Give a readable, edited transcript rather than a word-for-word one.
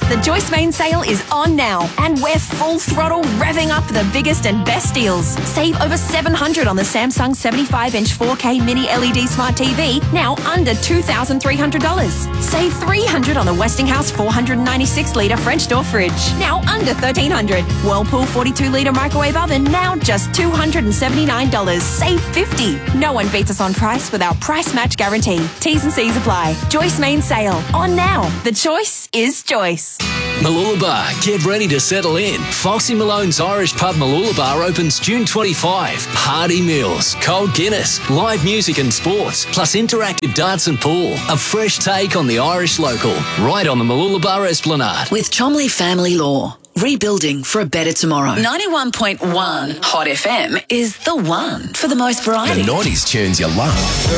The Joyce Main sale is on now, and we're full throttle revving up the biggest and best deals. Save over $700 on the Samsung 75-inch 4K mini LED smart TV, now under $2,300. Save $300 on the Westinghouse 496-litre French door fridge, now under $1,300. Whirlpool 42-litre microwave oven, now just $279. Save $50. No one beats us on price with our price match guarantee. T's and C's apply. Joyce Main sale on now. The choice is Joyce. Mooloolaba, get ready to settle in. Foxy Malone's Irish Pub Mooloolaba opens June 25. Hearty meals, cold Guinness, live music and sports, plus interactive darts and pool. A fresh take on the Irish local, right on the Mooloolaba Esplanade. With Chomley Family Law. Rebuilding for a better tomorrow. 91.1 Hot FM is the one for the most variety. The 90s tunes you love.